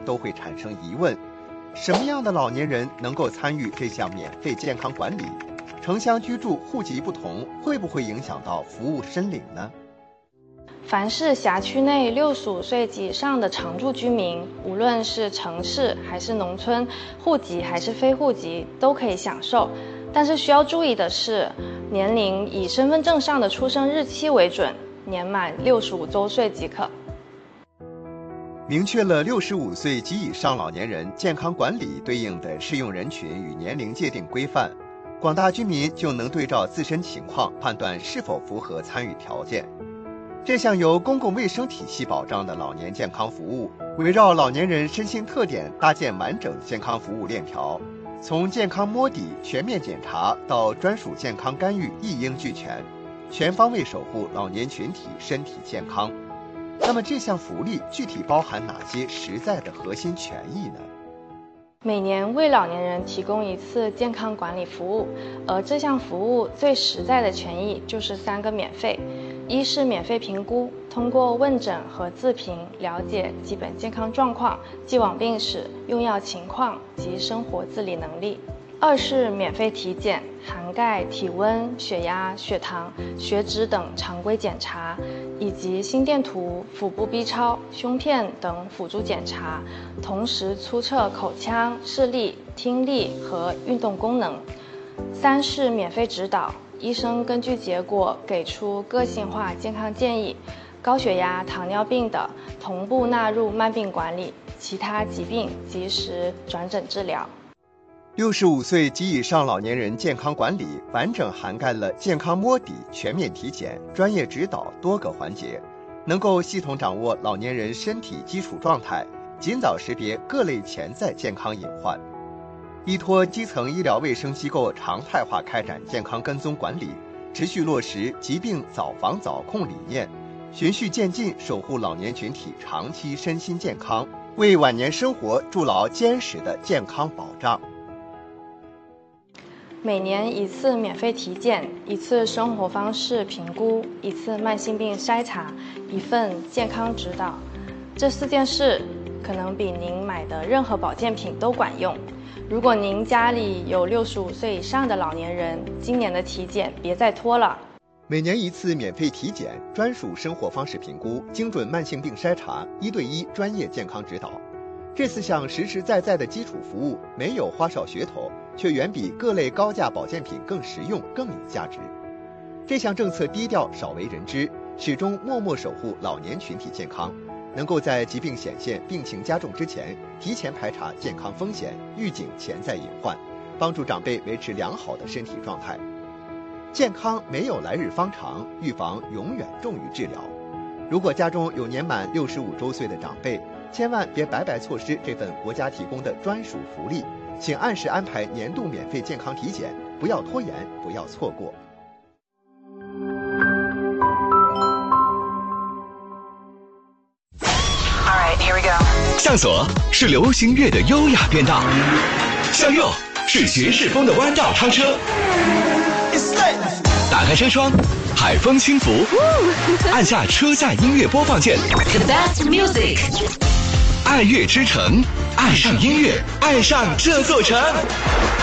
都会产生疑问：什么样的老年人能够参与这项免费健康管理？城乡居住户籍不同，会不会影响到服务申领呢？ 凡是辖区内65岁及以上的常住居民，无论是城市还是农村，户籍还是非户籍，都可以享受。但是需要注意的是，年龄以身份证上的出生日期为准，年满65周岁即可。 明确了65岁及以上老年人健康管理对应的适用人群与年龄界定规范，广大居民就能对照自身情况判断是否符合参与条件。这项由公共卫生体系保障的老年健康服务，围绕老年人身心特点搭建完整健康服务链条，从健康摸底、全面检查到专属健康干预一应俱全，全方位守护老年群体身体健康。那么这项福利具体包含哪些实在的核心权益呢？ 每年为老年人提供一次健康管理服务，而这项服务最实在的权益就是3个免费。一是免费评估，通过问诊和自评了解基本健康状况、既往病史、用药情况及生活自理能力。2是免费体检，涵盖体温、血压、血糖、血脂等常规检查，以及心电图、腹部 B 超、胸片等辅助检查，同时粗测口腔、视力、听力和运动功能。3是免费指导，医生根据结果给出个性化健康建议，高血压、糖尿病的同步纳入慢病管理，其他疾病及时转诊治疗。 65岁及以上老年人健康管理完整涵盖了健康摸底、全面体检、专业指导多个环节，能够系统掌握老年人身体基础状态，尽早识别各类潜在健康隐患。依托基层医疗卫生机构常态化开展健康跟踪管理，持续落实疾病早防早控理念，循序渐进守护老年群体长期身心健康，为晚年生活筑牢坚实的健康保障。 每年一次免费体检，一次生活方式评估，一次慢性病筛查，一份健康指导，这4件事可能比您买的任何保健品都管用。如果您家里有65岁以上的老年人，今年的体检别再拖了。 每年一次免费体检，专属生活方式评估，精准慢性病筛查，1对1专业健康指导。这4项实实在在的基础服务，没有花哨噱头，却远比各类高价保健品更实用、更有价值。这项政策低调少为人知，始终默默守护老年群体健康，能够在疾病显现、病情加重之前，提前排查健康风险，预警潜在隐患，帮助长辈维持良好的身体状态。健康没有来日方长，预防永远重于治疗。如果家中有年满65周岁的长辈，千万别白白错失这份国家提供的专属福利，请按时安排年度免费健康体检，不要拖延，不要错过。 向左是流行乐的优雅变道，向右是爵士风的弯道超车。打开车窗，海风轻拂，按下车载音乐播放键。 The best music， 爱乐之城，爱上音乐，爱上这座城。